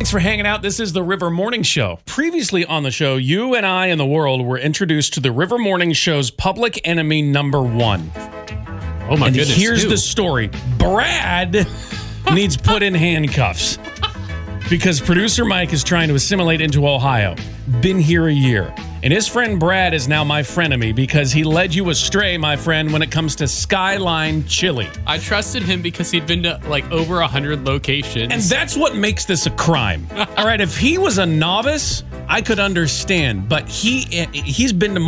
Thanks for hanging out. This is the River Morning Show. Previously on the show, you and I and the world were introduced to the River Morning Show's public enemy number one. Oh my goodness. Here's the story. Brad needs put in handcuffs because producer Mike is trying to assimilate into Ohio. Been here a year. And his friend Brad is now my frenemy because he led you astray, my friend, when it comes to Skyline Chili. I trusted him because he'd been to like over 100 locations. And that's what makes this a crime. All right, if he was a novice, I could understand. But he's been to